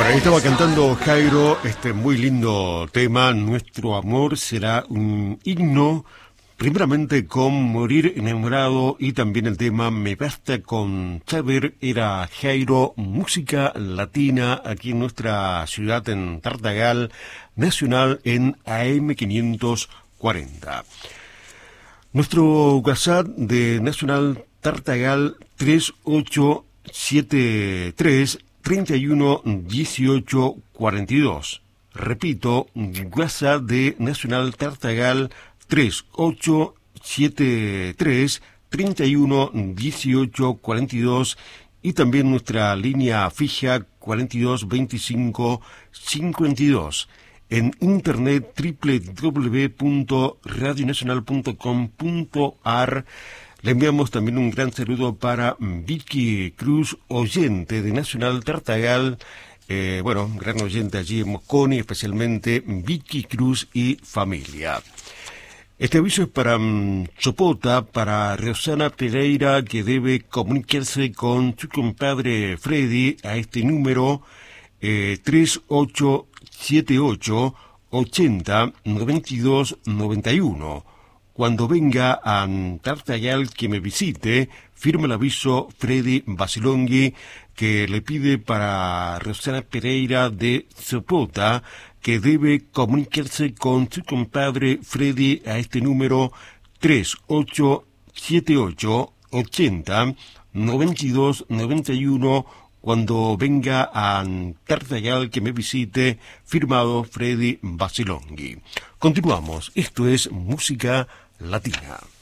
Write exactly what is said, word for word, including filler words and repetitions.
Bueno, ahí estaba cantando Jairo este muy lindo tema, Nuestro amor será un himno, primeramente con Morir enamorado y también el tema Me basta con saber, era Jairo, música latina aquí en nuestra ciudad, en Tartagal, nacional en A M quinientos cuarenta. Nuestro WhatsApp de Nacional Tartagal tres ocho siete tres, treinta y uno dieciocho cuarenta y dos. Repito, WhatsApp de Nacional Tartagal tres ocho siete tres, treinta y uno dieciocho cuarenta y dos y también nuestra línea fija cuarenta y dos veinticinco cincuenta y dos. En internet doble u doble u doble u punto radio nacional punto com punto a r. Le enviamos también un gran saludo para Vicky Cruz, oyente de Nacional Tartagal, eh, bueno, gran oyente allí en Mosconi, especialmente Vicky Cruz y familia. Este aviso es para um, Chopota, para Rosana Pereira, que debe comunicarse con su compadre Freddy a este número eh, tres ocho siete ocho, ochenta, noventa y dos, noventa y uno. Cuando venga a Tartagal que me visite, firma el aviso Freddy Basilonghi, que le pide para Rosana Pereira de Chopota, que debe comunicarse con su compadre Freddy a este número tres ocho siete ocho, ochenta, noventa y dos, noventa y uno, cuando venga a Tartagal que me visite, firmado Freddy Basilonghi. Continuamos, esto es Música Latina.